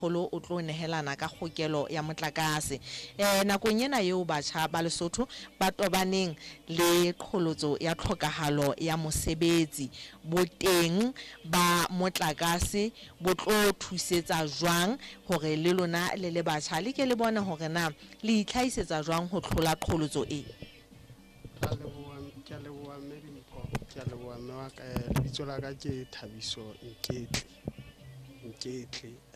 holo o tlo nehelana ka kgokelo ya motlakase. Nakong ena eo batjha ba Lesotho ba tobaneng le qholotso ya tlhokahalo ya mosebetsi, boteng ba motlakase bo tlo thusetsa jwang hore le lona le le batjha le ke le bone hore na le itlhaisetsa jwang ho tlhola qholotso e? Ke a leboha mme Dimpho, ke a leboha mme wa ka. Lebitso la ka ke Thabiso Nketle.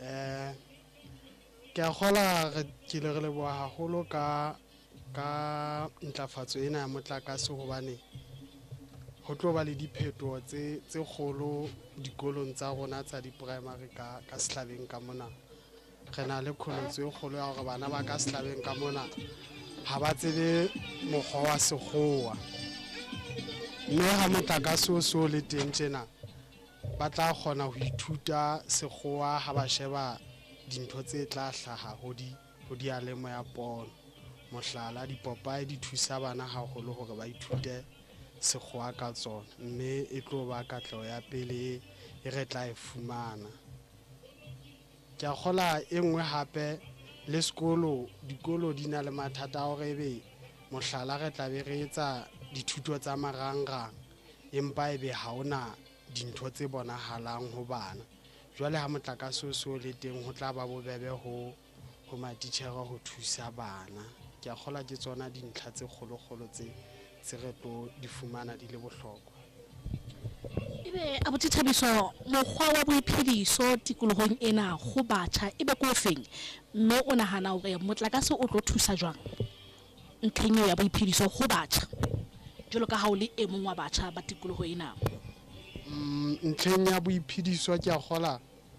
Ke a kgola ke le re leboha haholo ka ntlafatso ena ya motlakase, hobane ho tlo ba le diphetoho tse kgolo dikolong tsa rona tsa di-primary ka sehlabeng ka mona. Re na le qholotso e kgolo ya hore bana ba ka sehlabeng ka mona ha ba tsebe mokgwa wa sekgowa, mme ha motlakase o so le teng tjena ba tla kgona ho ithuta sekgowa ha ba sheba dintho tse tla hlaha ho dialemo ya pono. Mohlala, dipopaye di thusa bana haholo hore ba ithute sekgowa ka tsona, mme e tlo ba katleho ya pele e re tla e fumana. Ke a kgola e nngwe hape le dikolo di na le mathata a hore ebe mohlala re tla be re etsa dithuto tsa marangrang, empa ebe ha ona dintho tse bonahalang ho bana. Jwale ha motlakase o so le teng ho tla ba bobebe ho matitjhere ho thusa bana. Ke a kgola ke tsona dintlha tse kgolo tse re tlo di fumana di le bohlokwa. Ebe abuti Thabiso, mokgwa wa boiphediso tikolohong ena ho batjha ebe ko feng, mme o nahana hore motlakase o tlo thusa jwang ntlheng eo ya boiphediso ho batjha jwalo ka ha o le e mong wa batjha ba tikoloho ena? Ntlheng ya boiphediso ke a kgola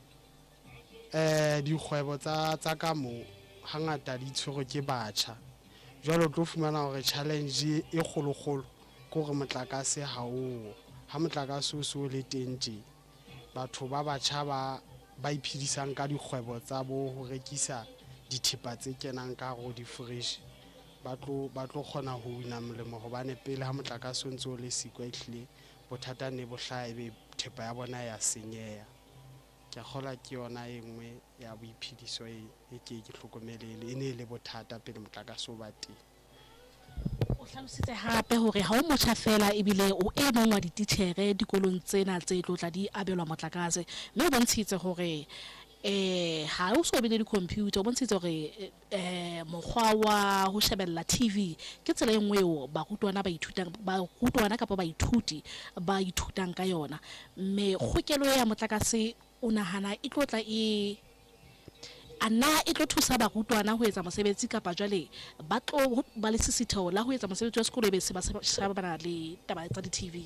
dikgwebo tsa ka moo hangata di tshwerwe ke batjha. Jwale o tlo fumana hore challenge e kgolokgolo ke hore motlakase ha oo. Ha motlakase o so le teng tje, batho ba batjha ba iphedisang ka dikgwebo tsa bo ho rekisa dithepa tse kenang ka hare ho di-fridge, ba tlo kgona ho wina molemo, hobane pele ha motlakase o ntso o le siko ehlile bothata ne bo hlaha ebe thepa ya bona ya senyeha. Ke a kgola ke yona e nngwe ya boiphediso e ke hlokomelele e ne le bothata pele motlakase o ba teng. O hlalositse hape hore ha o motjha fela ebile o e mong wa dititjhere dikolong tsena tse tlo tla di abelwa motlakase, mme o bontshitse hore ha o so be le di-computer, o bontshitse hore mokgwa wa ho shebella TV ke tsela e nngwe eo barutwana kapa baithuti ba ithutang ka yona. Mme kgokelo ya motlakase o nahana e tlo tla e tlo thusa barutwana ho etsa mosebetsi, kapa jwale ba tlo ba le sisitheo la ho etsa mosebetsi wa sekolo ebe se ba shebana le taba tsa di-TV?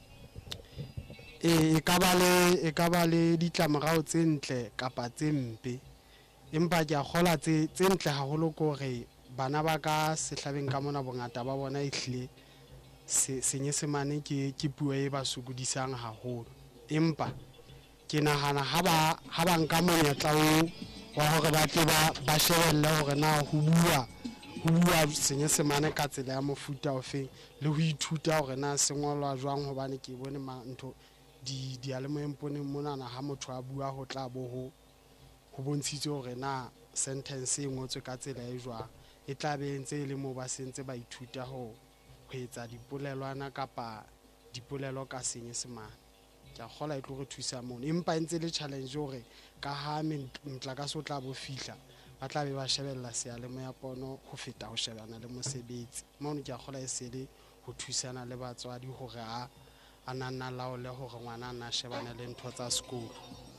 E ka ba le ditlamorao tse ntle kapa tse mpe, empa ke a kgola tse ntle haholo ke hore bana ba ka sehlabeng ka mona bongata ba bona ehlile senyesemane ke puo e ba sokodisang haholo, empa ke nahana ha ba nka monyetla oo wa hore ba tle ba shebelle hore na ho bua senyesemane ka tsela ya mofuta ofeng, le ho ithuta hore na se ngolwa jwang, hobane ke bone ntho dialemoeng poneng monana ha motho a bua ho tla bo ho bontshitswe hore na sentence e ngotswe ka tsela e jwang, e tla be ntse e le moo ba sentse ba ithuta ho etsa dipolelwana kapa dipolelo ka senyesemane. Ke a kgola e tlo re thusa mono, empa e ntse le challenge hore ka ha motlakase o tla bo fihla ba tla be ba shebella seyalemoya pono ho feta ho shebana le mosebetsi. Mono ke a kgola e se le ho thusana le batswadi hore a nna laole hore ngwana a na shebane le ntho tsa sekolo.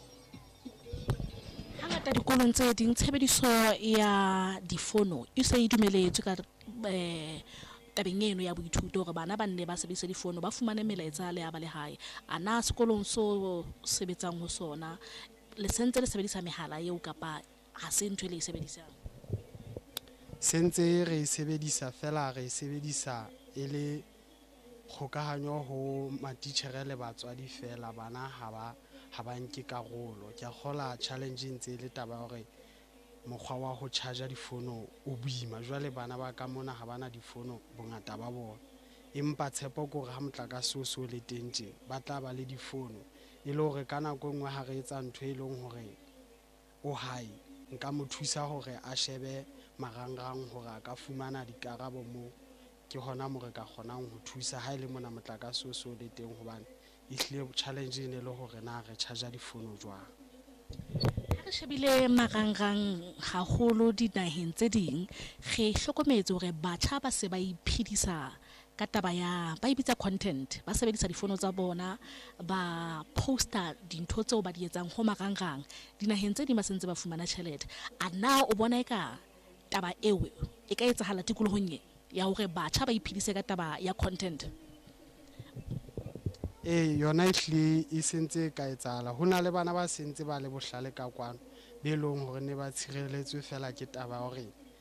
Hangata dikolong tse ding tshebediso ya difono e se e dumeletswe ka tabeng eno ya boithuto, hore bana ba nne ba sebedisa difono ba fumane melaetsa le ya ba lehae. A na sekolong so sebetsang ho sona le sentse le sebedisa mehala eo, kapa ha se ntho e le e sebedisang? Sentse re e sebedisa fela, re e sebedisa e le kgokahanyo ho matitjhere le batswadi fela, bana ha ba nke karolo. Ke a kgola challenge ntse le taba ya hore mokgwa wa ho charger difono o boima, jwale bana ba ka mona ha bana difono bongata ba bona, empa tshepo ke hore ha motlakase o so le teng tje ba tla ba le difono, e le hore ka nako e nngwe ha re etsa ntho e leng hore o hae nka mo thusa hore a shebe marangrang hore a ka fumana dikarabo moo. Ke hona mo re ka kgonang ho thusa ha ile mona motlakase o so le teng, hobane ehlile challenge e ne le hore na re charge difono jwang. Re shebile marangrang haholo dinaheng tse ding, re hlokometse hore batjha ba se ba iphedisa ka taba ya ba ibitsa content, ba sebedisa difono tsa bona, ba poster dintho tseo ba di etsang ho marangrang dinaheng tse ding ba sentse ba fumana tjhelete. A na o bona eka taba eo e ka etsahala tikolohong ye ya hore batjha ba iphedise ka taba ya content? Yona ehlile e sentse ka etsahala. Ho na le bana ba sentse ba le bohlale ka kwano be leng hore ne ba tshireletswe fela ke taba hore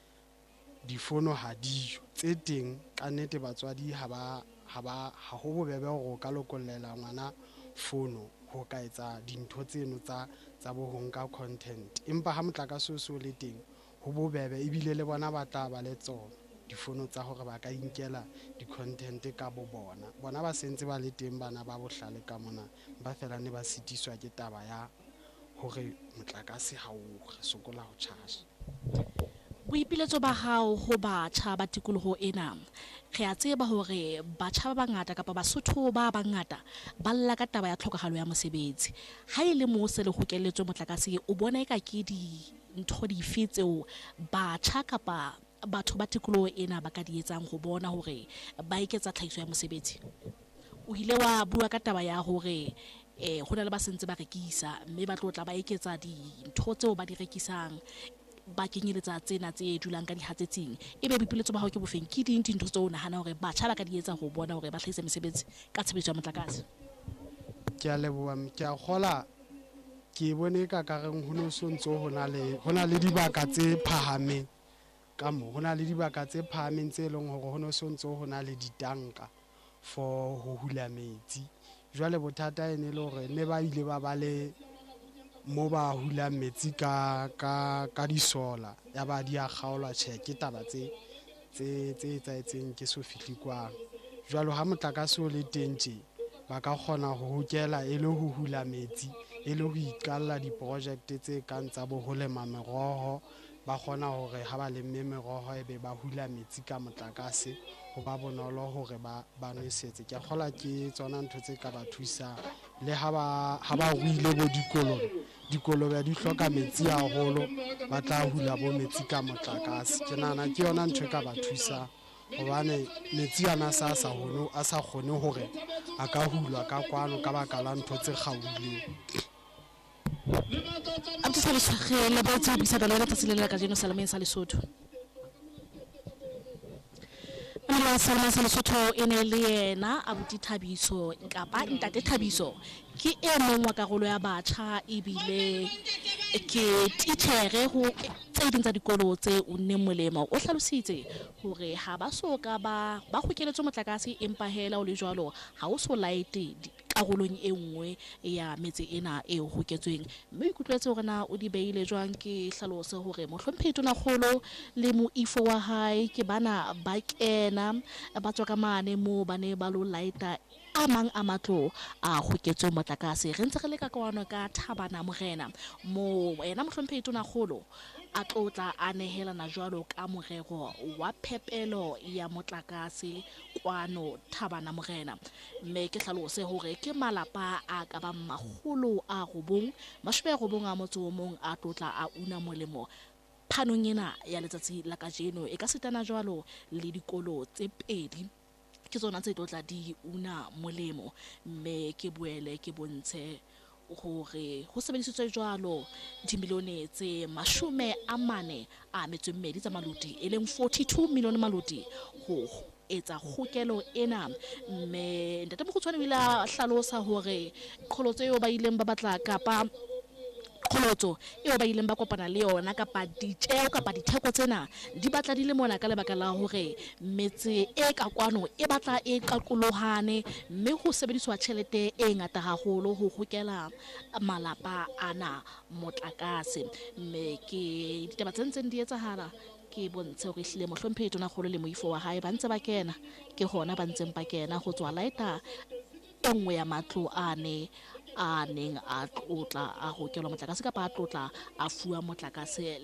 difono ha diyo tse teng. Ka nnete batswadi ha ho bobebe hore o ka lokollela ngwana fono ho ka etsa dintho tseno tsa bo ho nka content, empa ha motlakase o so le teng ho bobebe, ebile le bona ba tla ba le tsona difono tsa hore ba ka inkela di-content ka bo bona ba sentse ba le teng bana ba bohlale ka mona, ba fela ne ba sitiswa ke taba ya hore motlakase ha o re sokola ho charge. Boipiletso ba hao ho batjha ba tikoloho ena, re a tseba hore batjha ba bangata kapa Basotho ba bangata ba lla ka taba ya tlhokahalo ya mosebetsi. Ha e le mo se le hokelletswe motlakase, o bona eka ke dintho dife tseo batjha kapa batho ba tikoloho ena ba ka di etsang ho bona hore ba eketsa tlhahiso ya mosebetsi? O ile wa bua ka taba ya hore ho na le ba sentse ba rekisa, mme ba tlo tla ba eketsa dintho tseo ba di rekisang, ba kenyeletsa tsena tse dulang ka dihatsetsing. Ebe boipiletso ba hao ke bofeng? Ke ding dintho tseo o nahana hore batjha ba ka di etsa ho bona hore ba hlahise mesebetsi ka tshebediso ya motlakase? Ke a leboha, ke a kgola, ke bone ka kareng ho no so ntso ho na le dibaka tse phahameng ka mo, ho na le dibaka tse phahameng tse leng hore ho no so ntso ho na le ditanka for ho hula metsi. Jwale bothata e ne le hore ne ba ile ba le mo ba hulang metsi ka disola, ya ba di a kgaolwa. Tjhe, ke taba tse etsahetseng ke so fihle kwano. Jwalo ha motlakase o le teng tje, ba ka kgona ho hokela e le ho hula metsi, e le ho iqalla diprojekte tse kang tsa bo ho lema meroho. Ba kgona hore ha ba lemme meroho e be ba hula metsi ka motlakase, ho ba bonolo hore ba nwesetse. Ke kgola ke tsona ntho tse ka ba thusang. Le ha ba ruile bo dikolobe di hloka metsi haholo, ba tla hula bo metsi ka motlakase. Ke nahana ke yona ntho e ka ba thusang, hobane metsi ana a sa kgone hore a ka hulwa ka kwano ka baka la ntho tse kgaohileng. Abuti Saliso, re lebetse ho buisana le wena tsatsing lena ka jeno salameng sa Lesotho. Salama sa Lesotho e ne le yena Abuti Thabiso kapa Ntate Thabiso, ke e mong wa karolo ya batjha, ebile ke titjhere ho tse ding tsa dikolo tse uneng molemo. O hlalositse hore ha ba so ka ba hokeletswe motlakase, empa hela o le jwalo ha o so laete karolong e nngwe ya metse ena e hoketsweng. Mme ikutlwetse hore na o di beile jwang. Ke hlalose hore mohlomphehi Tonakgolo le moifo wa hae ke bana ba kena ba tswa ka mane moo ba ne ba lo laeta a mang a matlo a hoketsweng motlakase. Re ntse re le ka kwano ka Thabana Morena mo yena mohlomphehi Tonakgolo a tlotla a nehelana jwalo ka morero wa phepelo ya motlakase kwano Thabana Morena. Mme ke hlalose hore ke malapa a ka ba 990 a tlotla a una molemo phanong ena ya letsatsi la kajeno. E ka sitana jwalo le dikolo tse pedi ke tsona tse tlotla di una molemo. Mme ke boele ke bontshe hore ho sebedisitswe jwalo dimilione tse 42 tsa maluti, e leng 42 milione maluti ho etsa kgokelo ena. Mme Ntate Mokgutshwane o ile a hlalosa hore qholotso eo ba ileng ba batla kapa qholotso eo ba ileng ba kopana le yona kapa ditjeo kapa ditheko tsena di batla di le mona ka lebaka la hore metse e ka kwano e batla e qakolohane, mme ho sebediswa tjhelete e ngata haholo ho hokela malapa ana motlakase. Mme ke ditaba tse ntseng di etsahala ke bontshe hore hlile mohlomphehi Tonakgolo le moifo wa hae ba ntse ba kena, ke hona ba ntseng ba kena ho tswa laeta e nngwe ya matlo ane a neng a tlotla a hokelwa motlakase kapa a tlotla a fuwa motlakase